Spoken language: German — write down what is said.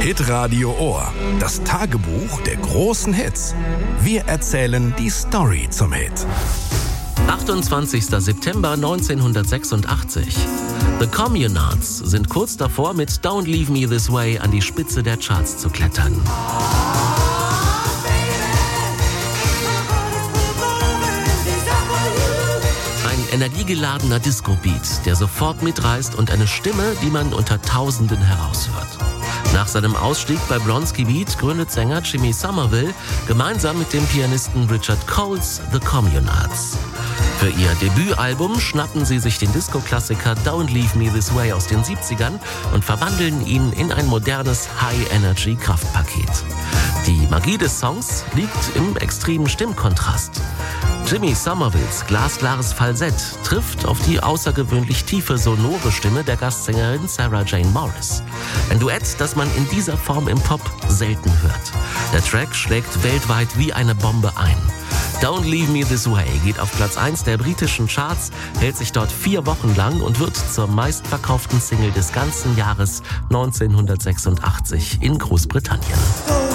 Hitradio Ohr, das Tagebuch der großen Hits. Wir erzählen die Story zum Hit. 28. September 1986. The Communards sind kurz davor, mit Don't Leave Me This Way an die Spitze der Charts zu klettern. Ein energiegeladener Disco-Beat, der sofort mitreißt, und eine Stimme, die man unter Tausenden heraushört. Nach seinem Ausstieg bei Bronski Beat gründet Sänger Jimmy Somerville gemeinsam mit dem Pianisten Richard Coles The Communards. Für ihr Debütalbum schnappen sie sich den Disco-Klassiker Don't Leave Me This Way aus den 70ern und verwandeln ihn in ein modernes High-Energy-Kraftpaket. Die Magie des Songs liegt im extremen Stimmkontrast. Jimmy Somervilles glasklares Falsett trifft auf die außergewöhnlich tiefe, sonore Stimme der Gastsängerin Sarah Jane Morris. Ein Duett, das man in dieser Form im Pop selten hört. Der Track schlägt weltweit wie eine Bombe ein. Don't Leave Me This Way geht auf Platz 1 der britischen Charts, hält sich dort 4 Wochen lang und wird zur meistverkauften Single des ganzen Jahres 1986 in Großbritannien.